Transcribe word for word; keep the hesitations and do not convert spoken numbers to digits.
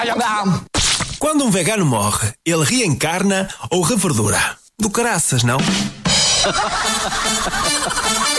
Quando um vegano morre, ele reencarna ou reverdura? Do caraças, não?